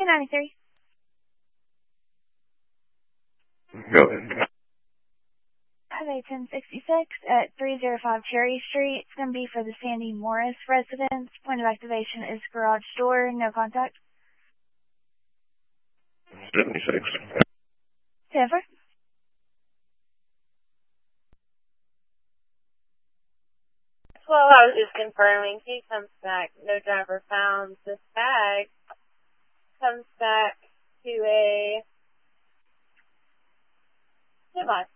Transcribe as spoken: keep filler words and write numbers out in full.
ninety-three. Go ahead. Highway ten sixty-six at three oh five Cherry Street. It's going to be for the Sandy Morris residence. Point of activation is garage door, no contact. seventy-six. Sanford? Well, I was just confirming. He comes back. No driver found. This bag comes back to a... Goodbye.